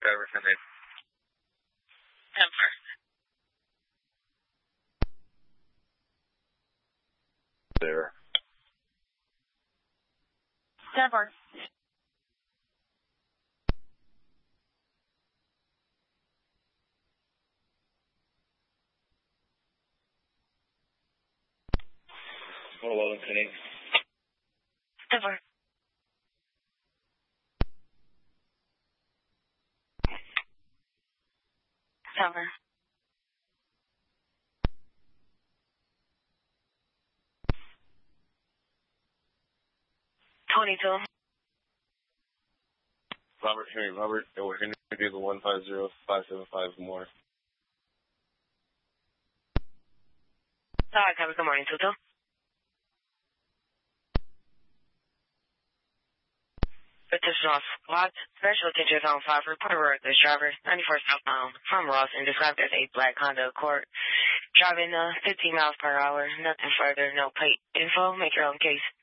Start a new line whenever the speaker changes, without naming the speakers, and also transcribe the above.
driver from there.
10-4.
There.
10-4.
Hello, Lieutenant.
10-4. 10-4. 22.
Robert, Henry, Robert, and we're Henry Vehicle 150575 more.
Alright, copy. Good morning, Tutu. Petition squad. Special attention on 5. Report reckless driver. 94 southbound from Ross and described as a black Honda Accord. Driving 15 miles per hour. Nothing further. No plate info. Make your own case.